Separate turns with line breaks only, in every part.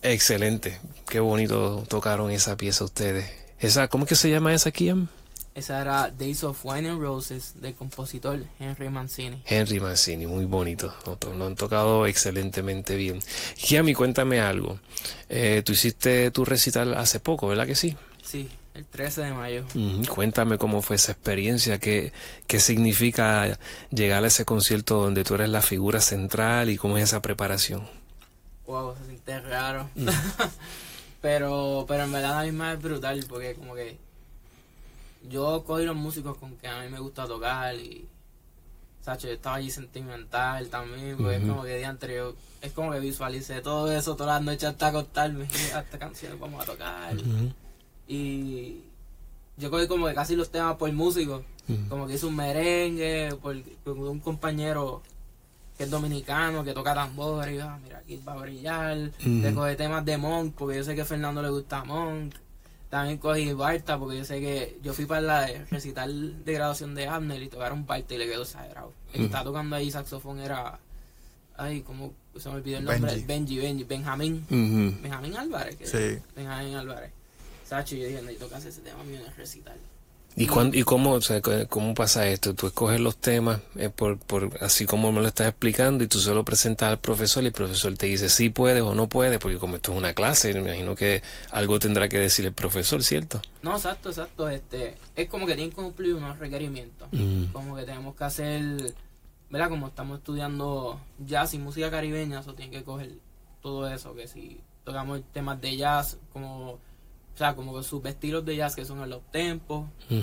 Excelente. Qué bonito tocaron esa pieza ustedes. ¿Cómo es que se llama esa, Kiam?
Esa era Days of Wine and Roses del compositor Henry Mancini.
Henry Mancini, muy bonito. Lo han tocado excelentemente bien. Kiam, cuéntame algo. Tú hiciste tu recital hace poco, ¿verdad que sí?
Sí, el 13 de mayo.
Cuéntame cómo fue esa experiencia, qué significa llegar a ese concierto donde tú eres la figura central y cómo es esa preparación.
Wow, se siente raro. pero en verdad la misma es brutal porque como que yo cogí los músicos con que a mí me gusta tocar y Sacho, yo estaba allí sentimental también, porque es como que día anterior, es como que visualicé todo eso todas las noches hasta acostarme, esta canción vamos a tocar. Y yo cogí como que casi los temas por músicos, como que hice un merengue con un compañero que es dominicano, que toca tambor, y mira, aquí va a brillar. Te cogí temas de Monk, porque yo sé que a Fernando le gusta Monk. También cogí Barta, porque yo sé que yo fui para la recital de graduación de Abner y tocaron Barta y le quedó exagerado. El que estaba tocando ahí saxofón era, como se me olvidó el nombre, Benjamín Álvarez.
Sí.
Benjamín Álvarez. Sacho, y yo dije, necesito que hacer ese tema mío en el recital.
¿Y cómo, o sea, cómo pasa esto? Tú escoges los temas así como me lo estás explicando y tú se lo presentas al profesor y el profesor te dice si puedes o no puedes, porque como esto es una clase, me imagino que algo tendrá que decir el profesor, ¿cierto?
No, exacto. Es como que tienen que cumplir unos requerimientos. Como que tenemos que hacer, ¿verdad? Como estamos estudiando jazz y música caribeña, eso tienen que coger todo eso, que si tocamos temas de jazz, como que sus estilos de jazz que son en los tempos,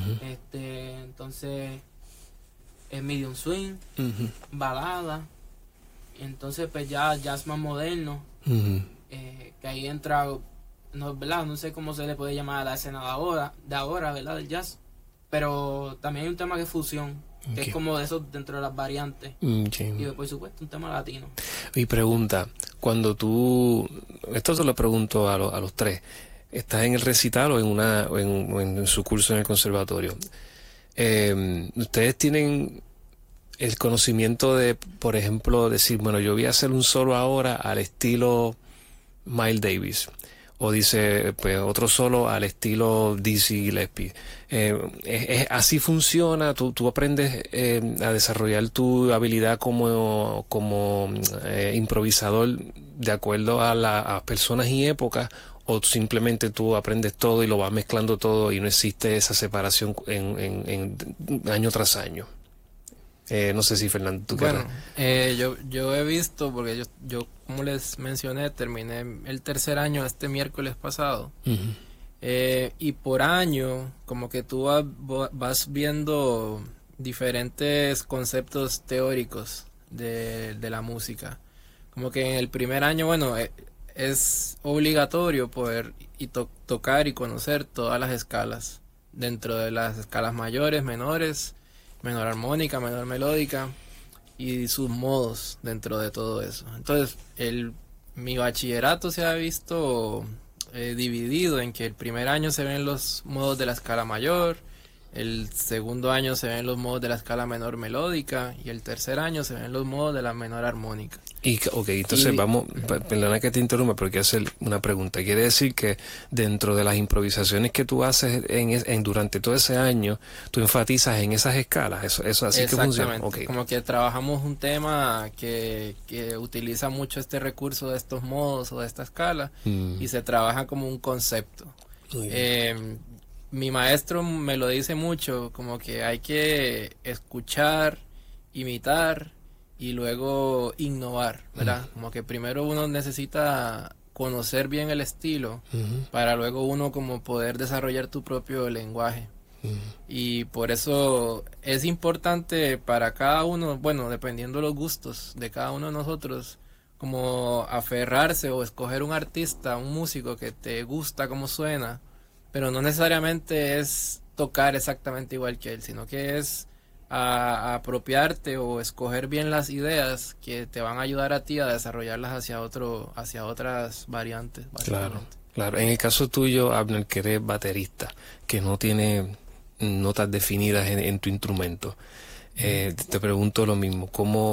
entonces medium swing, balada, entonces pues ya jazz más moderno, que ahí entra, no, ¿verdad? No sé cómo se le puede llamar a la escena de ahora, ¿verdad? Del jazz, pero también hay un tema que es fusión, que es como de eso dentro de las variantes, y por supuesto un tema latino.
Y pregunta, cuando esto se lo pregunto a los tres, ¿estás en el recital o en su curso en el conservatorio? ¿Ustedes tienen el conocimiento de, por ejemplo, decir, bueno, yo voy a hacer un solo ahora al estilo Miles Davis? O dice, pues, otro solo al estilo Dizzy Gillespie. Así funciona, tú aprendes a desarrollar tu habilidad como improvisador de acuerdo a las personas y épocas, o simplemente tú aprendes todo y lo vas mezclando todo y no existe esa separación en año tras año. No sé si Fernando, tú
bueno, yo he visto, porque yo como les mencioné, terminé el tercer año este miércoles pasado. Y por año como que tú vas viendo diferentes conceptos teóricos de la música. Como que en el primer año, bueno, es obligatorio poder tocar y conocer todas las escalas, dentro de las escalas mayores, menores, menor armónica, menor melódica y sus modos dentro de todo eso. Entonces mi bachillerato se ha visto dividido en que el primer año se ven los modos de la escala mayor, el segundo año se ven los modos de la escala menor melódica y el tercer año se ven los modos de la menor armónica.
Entonces vamos, perdona que te interrumpa, pero quiero hacer una pregunta. Quiere decir que dentro de las improvisaciones que tú haces durante todo ese año, tú enfatizas en esas escalas, eso así que funciona.
Como que trabajamos un tema que utiliza mucho este recurso de estos modos o de esta escala y se trabaja como un concepto. Mi maestro me lo dice mucho, como que hay que escuchar, imitar y luego innovar, ¿verdad? Como que primero uno necesita conocer bien el estilo para luego uno como poder desarrollar tu propio lenguaje. Y por eso es importante para cada uno, bueno, dependiendo de los gustos de cada uno de nosotros, como aferrarse o escoger un artista, un músico que te gusta cómo suena, pero no necesariamente es tocar exactamente igual que él, sino que es a apropiarte o escoger bien las ideas que te van a ayudar a ti a desarrollarlas hacia otras variantes, básicamente.
Claro. En el caso tuyo, Abner, que eres baterista, que no tiene notas definidas en tu instrumento, te pregunto lo mismo,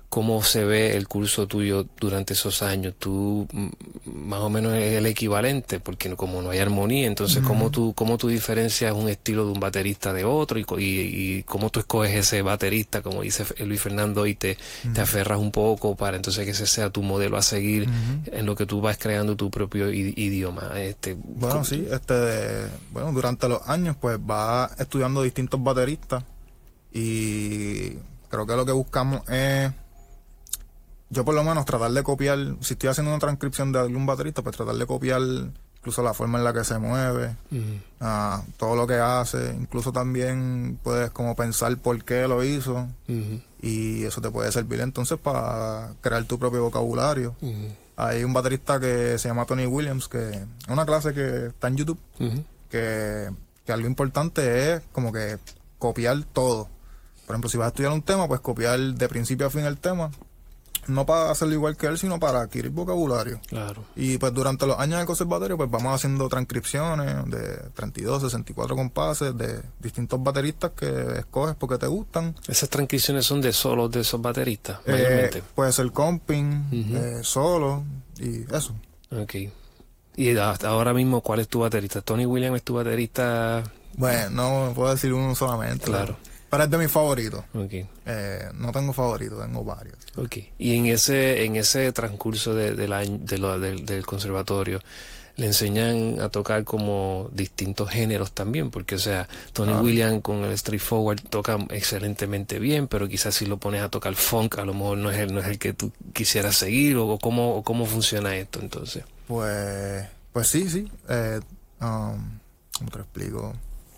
cómo se ve el curso tuyo durante esos años. Tú más o menos es el equivalente, porque como no hay armonía, entonces cómo tú diferencias un estilo de un baterista de otro y cómo tú escoges ese baterista, como dice Luis Fernando, y te aferras un poco para entonces que ese sea tu modelo a seguir en lo que tú vas creando tu propio idioma.
Bueno, sí, bueno, durante los años pues va estudiando distintos bateristas y creo que lo que buscamos es, yo por lo menos tratar de copiar, si estoy haciendo una transcripción de algún baterista, pues tratar de copiar incluso la forma en la que se mueve, todo lo que hace, incluso también puedes como pensar por qué lo hizo, y eso te puede servir entonces para crear tu propio vocabulario. Hay un baterista que se llama Tony Williams, que es una clase que está en YouTube, que algo importante es como que copiar todo. Por ejemplo, si vas a estudiar un tema, pues copiar de principio a fin el tema, no para hacerlo igual que él, sino para adquirir vocabulario.
Claro.
Y pues durante los años del conservatorio, pues vamos haciendo transcripciones de 32, 64 compases de distintos bateristas que escoges porque te gustan.
¿Esas transcripciones son de solos de esos bateristas, mayormente?
Puede ser comping, solo, y eso.
Ok. Y hasta ahora mismo, ¿cuál es tu baterista? ¿Tony Williams es tu baterista?
Bueno, no puedo decir uno solamente.
Claro.
Pero es de mis favoritos.
Okay.
No tengo favoritos, tengo varios.
Okay. Y en ese transcurso del conservatorio, le enseñan a tocar como distintos géneros también, porque o sea, Tony Williams con el Straightforward toca excelentemente bien, pero quizás si lo pones a tocar funk, a lo mejor no es el que tú quisieras seguir, o cómo funciona esto entonces.
Pues sí. ¿Cómo te lo explico?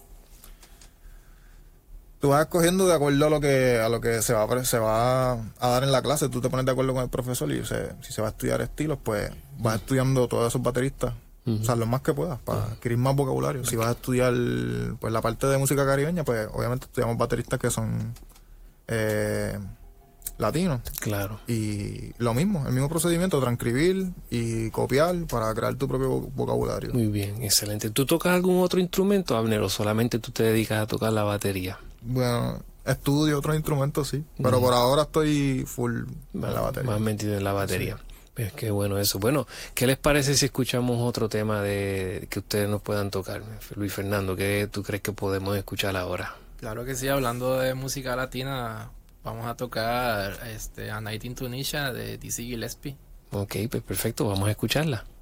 Tú vas escogiendo de acuerdo a lo que se va a dar en la clase. Tú te pones de acuerdo con el profesor y si se va a estudiar estilos, pues vas estudiando todos esos bateristas, o sea, lo más que puedas, para adquirir más vocabulario. Si vas a estudiar pues la parte de música caribeña, pues obviamente estudiamos bateristas que son latinos.
Claro.
Y lo mismo, el mismo procedimiento, transcribir y copiar para crear tu propio vocabulario.
Muy bien, excelente. ¿Tú tocas algún otro instrumento, Abner, o solamente tú te dedicas a tocar la batería?
Bueno, estudio otros instrumentos, sí, pero por ahora estoy full en la batería.
Más metido en la batería.
Sí.
Es que bueno eso. Bueno, ¿qué les parece si escuchamos otro tema que ustedes nos puedan tocar? Luis Fernando, ¿qué tú crees que podemos escuchar ahora?
Claro que sí, hablando de música latina, vamos a tocar A Night in Tunisia de Dizzy Gillespie.
Ok, pues perfecto, vamos a escucharla.